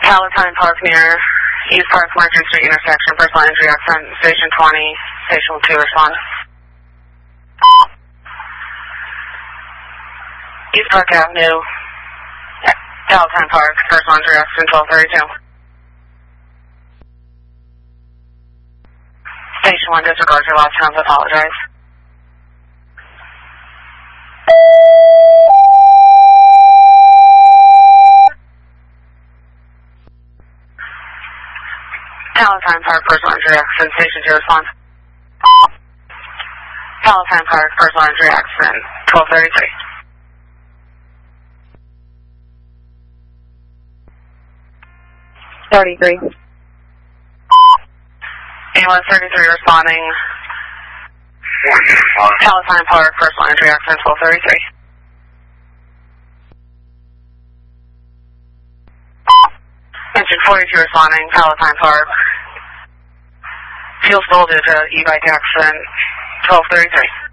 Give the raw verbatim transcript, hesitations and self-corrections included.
Palatine Park near East Park Marjorie Street intersection, personal injury accident, station twenty, station two respond. East Park Avenue, Palatine Park, personal injury accident, twelve thirty-two. Station one, disregard your last sounds, apologize. Palatine Park, personal injury accident, station two response. Palatine Park, personal injury accident, twelve thirty-three. thirty-three. Ambulance thirty-three responding. Palatine Park, personal injury accident, twelve thirty-three. Engine forty-two responding, Palatine Park. Fuel spill due to e-bike accident, twelve thirty-three.